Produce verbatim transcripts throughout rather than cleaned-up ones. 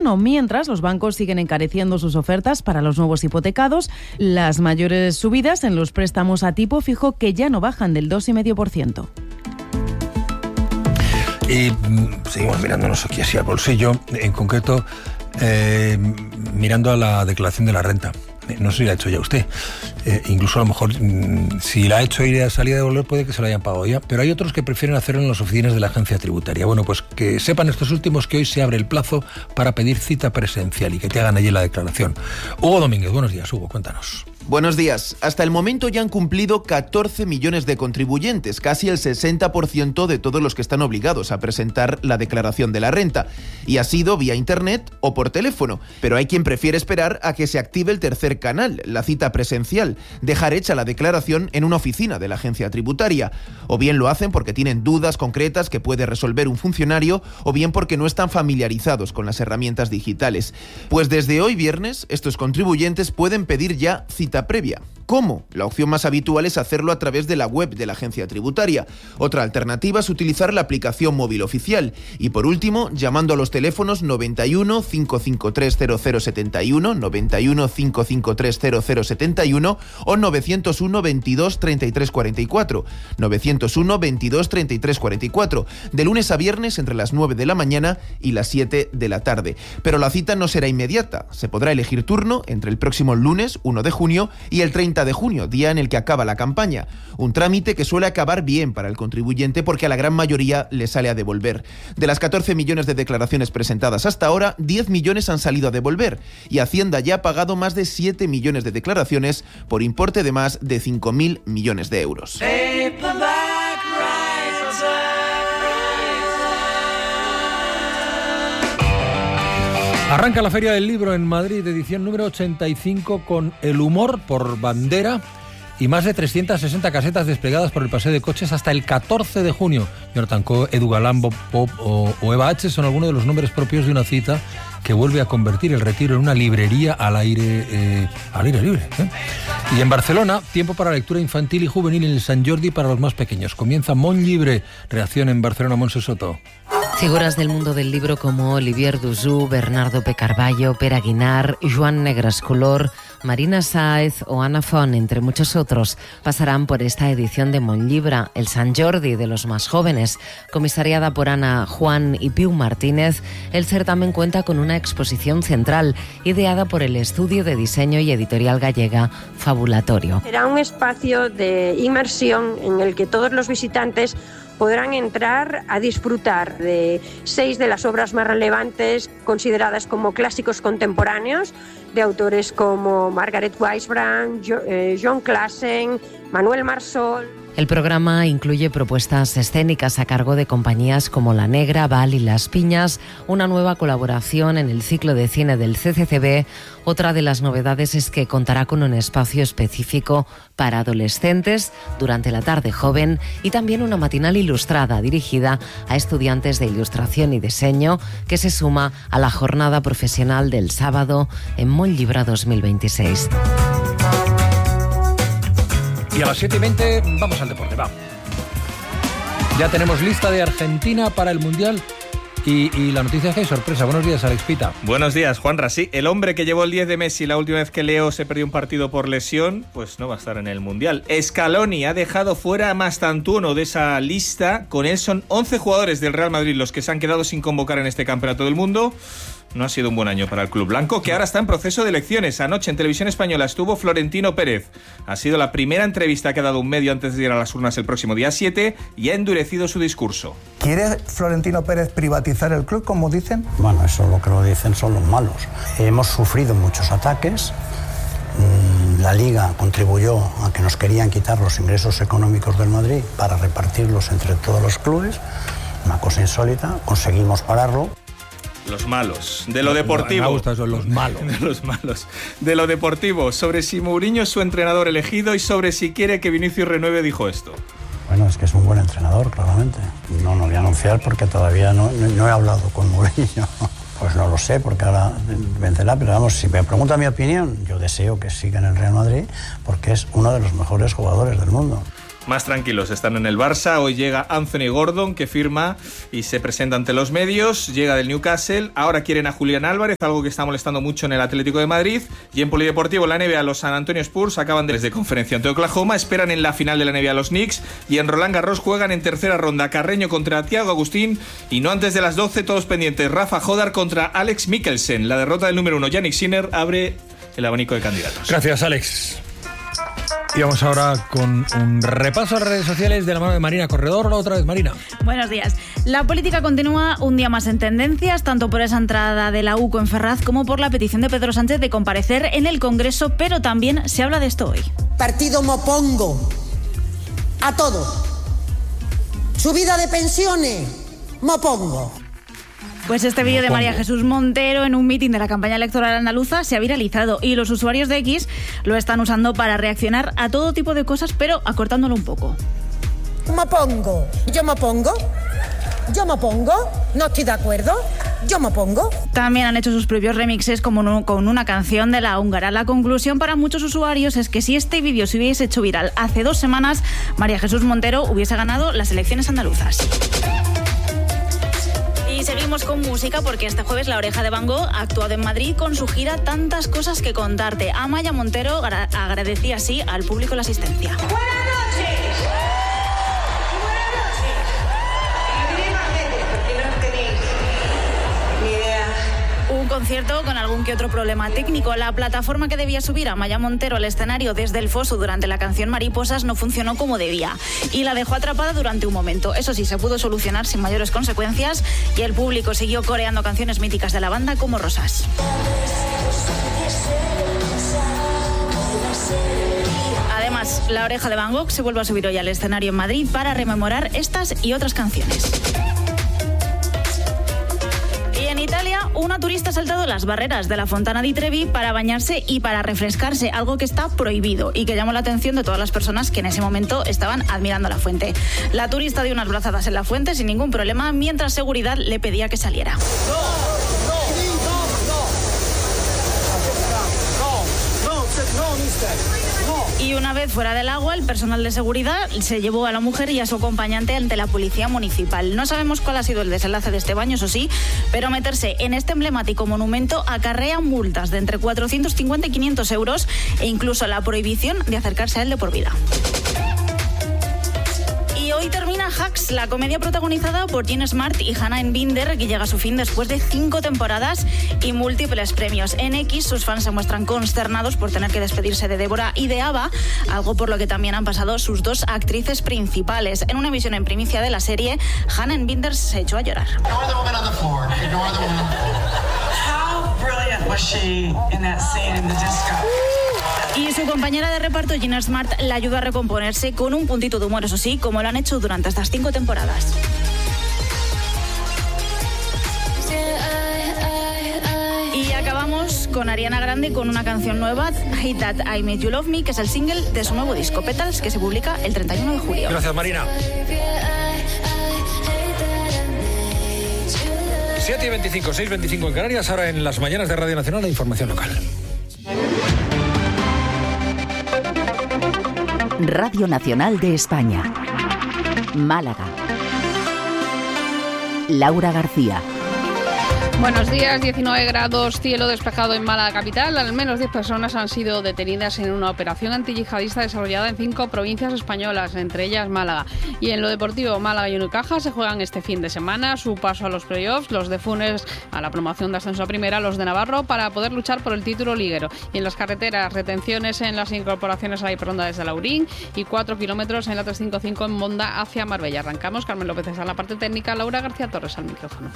gobierno, mientras los bancos siguen encareciendo sus ofertas para los nuevos hipotecados. Las mayores subidas en los préstamos a tipo fijo, que ya no bajan del dos coma cinco por ciento. Y seguimos mirándonos aquí así al bolsillo, en concreto eh, mirando a la declaración de la renta. No sé si la ha hecho ya usted. Eh, incluso a lo mejor, mmm, si la ha hecho y a salir a devolver, puede que se la hayan pagado ya. Pero hay otros que prefieren hacerlo en las oficinas de la agencia tributaria. Bueno, pues que sepan estos últimos que hoy se abre el plazo para pedir cita presencial y que te hagan allí la declaración. Hugo Domínguez, buenos días, Hugo, cuéntanos. Buenos días. Hasta el momento ya han cumplido catorce millones de contribuyentes, casi el sesenta por ciento de todos los que están obligados a presentar la declaración de la renta. Y ha sido vía internet o por teléfono. Pero hay quien prefiere esperar a que se active el tercer canal, la cita presencial, dejar hecha la declaración en una oficina de la agencia tributaria. O bien lo hacen porque tienen dudas concretas que puede resolver un funcionario, o bien porque no están familiarizados con las herramientas digitales. Pues desde hoy viernes, estos contribuyentes pueden pedir ya cita previa. ¿Cómo? La opción más habitual es hacerlo a través de la web de la agencia tributaria. Otra alternativa es utilizar la aplicación móvil oficial. Y por último, llamando a los teléfonos noventa y uno, cinco cinco tres, cero cero setenta y uno, noventa y uno, cinco cinco tres, cero cero setenta y uno o novecientos uno, veintidós, treinta y tres cuarenta y cuatro. novecientos uno, veintidós, treinta y tres cuarenta y cuatro. De lunes a viernes entre las nueve de la mañana y las siete de la tarde. Pero la cita no será inmediata. Se podrá elegir turno entre el próximo lunes, uno de junio, y el treinta de junio, día en el que acaba la campaña. Un trámite que suele acabar bien para el contribuyente porque a la gran mayoría le sale a devolver. De las catorce millones de declaraciones presentadas hasta ahora, diez millones han salido a devolver y Hacienda ya ha pagado más de siete millones de declaraciones por importe de más de cinco mil millones de euros. Arranca la Feria del Libro en Madrid, edición número ochenta y cinco, con el humor por bandera y más de trescientas sesenta casetas desplegadas por el paseo de coches hasta el catorce de junio. Yortancó, Edu Galán, Bob Pop o, o Eva H. son algunos de los nombres propios de una cita que vuelve a convertir el Retiro en una librería al aire, eh, al aire libre. ¿eh? Y en Barcelona, tiempo para lectura infantil y juvenil en el Sant Jordi para los más pequeños. Comienza Mont Llibre. Reacción en Barcelona, Montse Soto. Figuras del mundo del libro como Olivier Dusú, Bernardo P. Carballo, Pere Aguinar, Joan Negrascolor, Marina Sáez o Ana Font, entre muchos otros, pasarán por esta edición de Mont Llibre, el Sant Jordi de los más jóvenes. Comisariada por Ana Juan y Piu Martínez, el certamen cuenta con una exposición central ideada por el estudio de diseño y editorial gallega Fabulatorio. Será un espacio de inmersión en el que todos los visitantes podrán entrar a disfrutar de seis de las obras más relevantes consideradas como clásicos contemporáneos de autores como Margaret Weisbrand, John Classen, Manuel Marsol. El programa incluye propuestas escénicas a cargo de compañías como La Negra, Val y Las Piñas, una nueva colaboración en el ciclo de cine del C C C B. Otra de las novedades es que contará con un espacio específico para adolescentes durante la tarde joven y también una matinal ilustrada dirigida a estudiantes de ilustración y diseño que se suma a la jornada profesional del sábado en Mont Llibre dos mil veintiséis. Y a las siete y veinte vamos al deporte, va. Ya tenemos lista de Argentina para el Mundial y, y la noticia es que hay sorpresa. Buenos días, Alex Pita. Buenos días, Juanra. Sí, el hombre que llevó el diez de Messi la última vez que Leo se perdió un partido por lesión, pues no va a estar en el Mundial. Scaloni ha dejado fuera a Mastantuono de esa lista. Con él son once jugadores del Real Madrid los que se han quedado sin convocar en este Campeonato del Mundo. No ha sido un buen año para el club blanco, que ahora está en proceso de elecciones. Anoche en Televisión Española estuvo Florentino Pérez. Ha sido la primera entrevista que ha dado un medio antes de ir a las urnas el próximo día siete y ha endurecido su discurso. ¿Quiere Florentino Pérez privatizar el club, como dicen? Bueno, eso lo que lo dicen son los malos. Hemos sufrido muchos ataques. La Liga contribuyó a que nos querían quitar los ingresos económicos del Madrid para repartirlos entre todos los clubes. Una cosa insólita. Conseguimos pararlo. Los malos. De lo deportivo. Me gusta eso, los malos. De los malos. De lo deportivo. Sobre si Mourinho es su entrenador elegido y sobre si quiere que Vinicius renueve, dijo esto. Bueno, es que es un buen entrenador, claramente. No, no voy a anunciar porque todavía no, no, no he hablado con Mourinho. Pues no lo sé, porque ahora vencerá, pero vamos, si me pregunta mi opinión, yo deseo que siga en el Real Madrid porque es uno de los mejores jugadores del mundo. Más tranquilos están en el Barça. Hoy llega Anthony Gordon, que firma y se presenta ante los medios. Llega del Newcastle. Ahora quieren a Julián Álvarez, algo que está molestando mucho en el Atlético de Madrid. Y en Polideportivo, la N B A, los San Antonio Spurs acaban desde conferencia ante Oklahoma. Esperan en la final de la N B A los Knicks. Y en Roland Garros juegan en tercera ronda Carreño contra Thiago Agustín. Y no antes de las doce, todos pendientes. Rafa Jodar contra Alex Mikkelsen. La derrota del número uno, Jannik Sinner, abre el abanico de candidatos. Gracias, Alex. Y vamos ahora con un repaso a las redes sociales de la mano de Marina Corredor. Otra vez, Marina. Buenos días. La política continúa un día más en tendencias, tanto por esa entrada de la U C O en Ferraz como por la petición de Pedro Sánchez de comparecer en el Congreso, pero también se habla de esto hoy. Partido me opongo a todo. Subida de pensiones, me opongo. Pues este vídeo de María Jesús Montero en un mitin de la campaña electoral andaluza se ha viralizado y los usuarios de X lo están usando para reaccionar a todo tipo de cosas, pero acortándolo un poco. Me opongo, yo me opongo, yo me opongo, no estoy de acuerdo, yo me opongo. También han hecho sus propios remixes como no, con una canción de la húngara. La conclusión para muchos usuarios es que si este vídeo se hubiese hecho viral hace dos semanas, María Jesús Montero hubiese ganado las elecciones andaluzas. Y seguimos con música porque este jueves La Oreja de Van Gogh ha actuado en Madrid con su gira Tantas Cosas que Contarte. Amaya Montero gra- agradecía así al público la asistencia. ¡Buenas noches! ¡Buenas noches! Y viene más gente porque no tenéis ni idea. Un concierto con algún que otro problema técnico. La plataforma que debía subir a Amaya Montero al escenario desde el foso durante la canción Mariposas no funcionó como debía y la dejó atrapada durante un momento. Eso sí, se pudo solucionar sin mayores consecuencias y el público siguió coreando canciones míticas de la banda como Rosas. Además, La Oreja de Van Gogh se vuelve a subir hoy al escenario en Madrid para rememorar estas y otras canciones. En Italia, una turista ha saltado las barreras de la Fontana di Trevi para bañarse y para refrescarse, algo que está prohibido y que llamó la atención de todas las personas que en ese momento estaban admirando la fuente. La turista dio unas brazadas en la fuente sin ningún problema, mientras seguridad le pedía que saliera. No, no, no, no, no, mister. Y una vez fuera del agua, el personal de seguridad se llevó a la mujer y a su acompañante ante la policía municipal. No sabemos cuál ha sido el desenlace de este baño, eso sí, pero meterse en este emblemático monumento acarrea multas de entre cuatrocientos cincuenta y quinientos euros e incluso la prohibición de acercarse a él de por vida. Y hoy termina Hacks, la comedia protagonizada por Jean Smart y Hannah Binder, que llega a su fin después de cinco temporadas y múltiples premios. En X, sus fans se muestran consternados por tener que despedirse de Débora y de Ava, algo por lo que también han pasado sus dos actrices principales. En una emisión en primicia de la serie, Hannah Binder se echó a llorar. Y su compañera de reparto, Gina Smart, la ayudó a recomponerse con un puntito de humor, eso sí, como lo han hecho durante estas cinco temporadas. Y acabamos con Ariana Grande con una canción nueva, Hate That I Made You Love Me, que es el single de su nuevo disco, Petals, que se publica el treinta y uno de julio. Gracias, Marina. siete y veinticinco, seis y veinticinco en Canarias, ahora en las mañanas de Radio Nacional la información local. Radio Nacional de España. Málaga. Laura García. Buenos días, diecinueve grados, cielo despejado en Málaga capital. Al menos diez personas han sido detenidas en una operación antiyihadista desarrollada en cinco provincias españolas, entre ellas Málaga. Y en lo deportivo, Málaga y Unicaja se juegan este fin de semana su paso a los playoffs, los de Funes a la promoción de ascenso a primera, los de Navarro para poder luchar por el título liguero. Y en las carreteras, retenciones en las incorporaciones a la Hiperronda desde Laurín y cuatro kilómetros en la trescientos cincuenta y cinco en Monda hacia Marbella. Arrancamos, Carmen López está en la parte técnica, Laura García Torres al micrófono.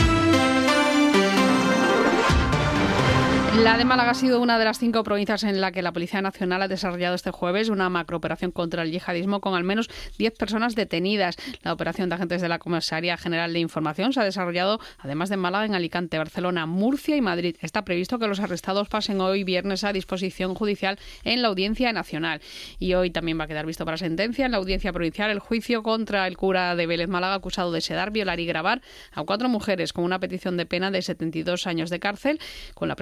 La de Málaga ha sido una de las cinco provincias en la que la Policía Nacional ha desarrollado este jueves una macrooperación contra el yihadismo con al menos diez personas detenidas. La operación de agentes de la Comisaría General de Información se ha desarrollado, además de Málaga, en Alicante, Barcelona, Murcia y Madrid. Está previsto que los arrestados pasen hoy viernes a disposición judicial en la Audiencia Nacional. Y hoy también va a quedar visto para sentencia en la Audiencia Provincial el juicio contra el cura de Vélez Málaga acusado de sedar, violar y grabar a cuatro mujeres con una petición de pena de setenta y dos años de cárcel. Con la presentación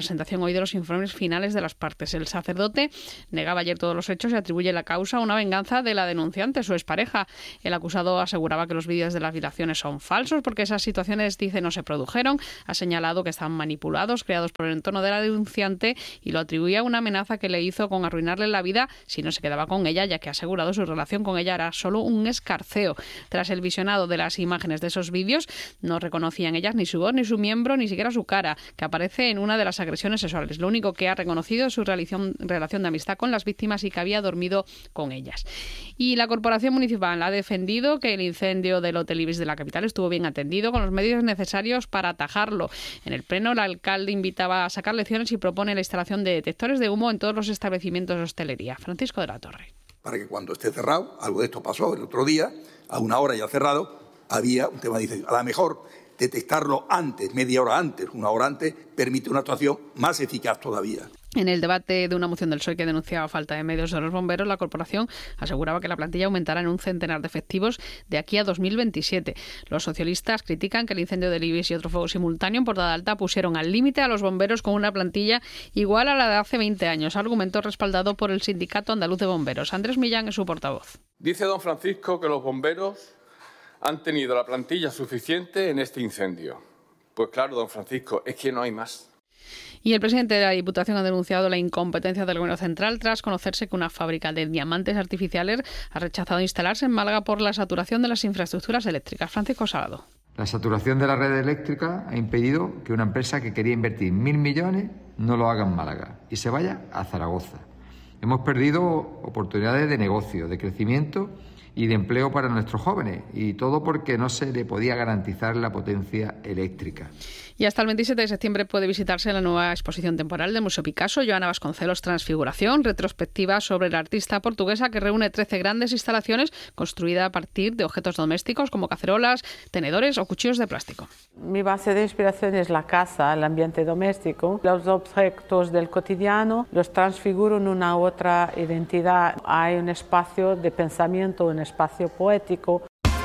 oído los informes finales de las partes. El sacerdote negaba ayer todos los hechos y atribuye la causa a una venganza de la denunciante, su expareja. El acusado aseguraba que los vídeos de las violaciones son falsos porque esas situaciones, dice, no se produjeron. Ha señalado que están manipulados, creados por el entorno de la denunciante, y lo atribuye a una amenaza que le hizo con arruinarle la vida si no se quedaba con ella, ya que ha asegurado su relación con ella era solo un escarceo. Tras el visionado de las imágenes de esos vídeos, no reconocían ellas ni su voz, ni su miembro, ni siquiera su cara, que aparece en una de las agresiones sexuales. Lo único que ha reconocido es su relación, relación de amistad con las víctimas y que había dormido con ellas. Y la Corporación Municipal ha defendido que el incendio del Hotel Ibis de la capital estuvo bien atendido, con los medios necesarios para atajarlo. En el pleno, el alcalde invitaba a sacar lecciones y propone la instalación de detectores de humo en todos los establecimientos de hostelería. Francisco de la Torre. Para que cuando esté cerrado, algo de esto pasó el otro día, a una hora ya cerrado, había un tema de incendio. A lo mejor detectarlo antes, media hora antes, una hora antes, permite una actuación más eficaz todavía. En el debate de una moción del P S O E que denunciaba falta de medios de los bomberos, la corporación aseguraba que la plantilla aumentará en un centenar de efectivos de aquí a dos mil veintisiete. Los socialistas critican que el incendio del Ibis y otro fuego simultáneo en Portada Alta pusieron al límite a los bomberos con una plantilla igual a la de hace veinte años, argumento respaldado por el Sindicato Andaluz de Bomberos. Andrés Millán es su portavoz. Dice don Francisco que los bomberos han tenido la plantilla suficiente en este incendio. Pues claro, don Francisco, es que no hay más. Y el presidente de la Diputación ha denunciado la incompetencia del Gobierno central tras conocerse que una fábrica de diamantes artificiales ha rechazado instalarse en Málaga por la saturación de las infraestructuras eléctricas. Francisco Salado. La saturación de la red eléctrica ha impedido que una empresa que quería invertir mil millones no lo haga en Málaga y se vaya a Zaragoza. Hemos perdido oportunidades de negocio, de crecimiento y de empleo para nuestros jóvenes, y todo porque no se le podía garantizar la potencia eléctrica. Y hasta el veintisiete de septiembre puede visitarse la nueva exposición temporal del Museo Picasso, Joana Vasconcelos Transfiguración, retrospectiva sobre la artista portuguesa que reúne trece grandes instalaciones construidas a partir de objetos domésticos como cacerolas, tenedores o cuchillos de plástico. Mi base de inspiración es la casa, el ambiente doméstico. Los objetos del cotidiano los transfiguro en una otra identidad. Hay un espacio de pensamiento, un espacio poético.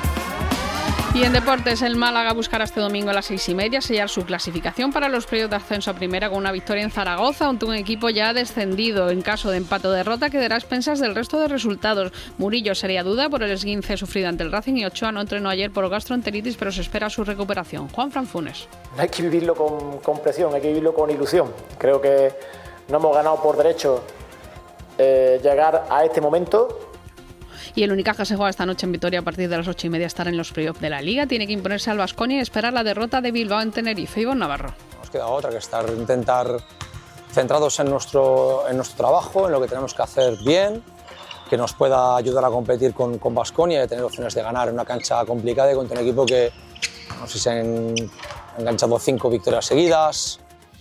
Y en deportes, el Málaga buscará este domingo a las seis y media sellar su clasificación para los playoffs de ascenso a primera con una victoria en Zaragoza ante un equipo ya descendido. En caso de empate o derrota quedará a expensas del resto de resultados. Murillo sería duda por el esguince sufrido ante el Racing y Ochoa no entrenó ayer por gastroenteritis, pero se espera su recuperación. Juan Franfunes. No hay que vivirlo con, con presión, hay que vivirlo con ilusión. Creo que no hemos ganado por derecho eh, llegar a este momento. Y el Unicaja se juega esta noche en Vitoria a partir de las ocho y media, estar en los playoffs de la Liga. Tiene que imponerse al Baskonia y esperar la derrota de Bilbao en Tenerife. Ivonne Navarro. Nos queda otra que estar, intentar centrados en nuestro, en nuestro trabajo, en lo que tenemos que hacer bien, que nos pueda ayudar a competir con Baskonia y a tener opciones de ganar en una cancha complicada y contra un equipo que no sé si han enganchado cinco victorias seguidas.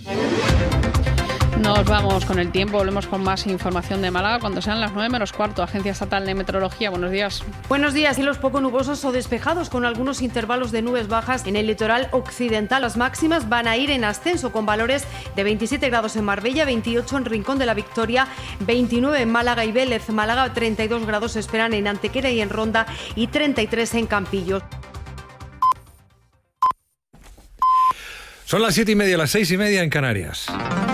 Nos vamos con el tiempo, volvemos con más información de Málaga cuando sean las nueve menos cuarto. Agencia Estatal de Meteorología, buenos días. Buenos días, cielos poco nubosos o despejados con algunos intervalos de nubes bajas en el litoral occidental. Las máximas van a ir en ascenso con valores de veintisiete grados en Marbella, veintiocho en Rincón de la Victoria, veintinueve en Málaga y Vélez. Málaga, treinta y dos grados se esperan en Antequera y en Ronda y treinta y tres en Campillos. Son las siete y media, las seis y media en Canarias.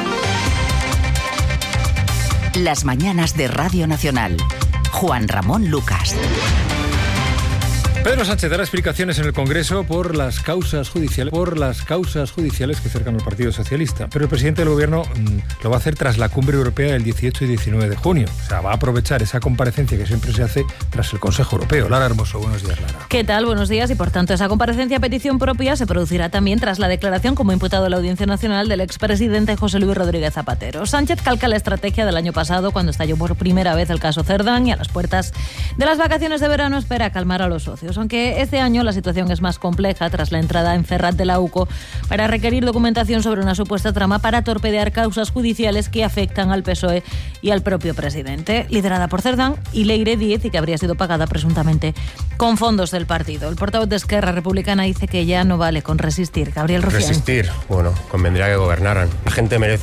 Las mañanas de Radio Nacional. Juan Ramón Lucas. Pedro Sánchez dará explicaciones en el Congreso por las causas judiciales, por las causas judiciales que cercan al Partido Socialista. Pero el presidente del Gobierno mmm, lo va a hacer tras la cumbre europea del dieciocho y diecinueve de junio. O sea, va a aprovechar esa comparecencia que siempre se hace tras el Consejo Europeo. Lara Hermoso, buenos días, Lara. ¿Qué tal? Buenos días. Y por tanto, esa comparecencia a petición propia se producirá también tras la declaración como imputado en la Audiencia Nacional del expresidente José Luis Rodríguez Zapatero. Sánchez calca la estrategia del año pasado cuando estalló por primera vez el caso Cerdán y a las puertas de las vacaciones de verano espera calmar a los socios. Aunque este año la situación es más compleja tras la entrada en Ferrat de la UCO para requerir documentación sobre una supuesta trama para torpedear causas judiciales que afectan al P S O E y al propio presidente, liderada por Cerdán y Leire Díez y que habría sido pagada presuntamente con fondos del partido. El portavoz de Esquerra Republicana dice que ya no vale con resistir. Gabriel Rufián. Resistir, bueno, convendría que gobernaran. La gente merece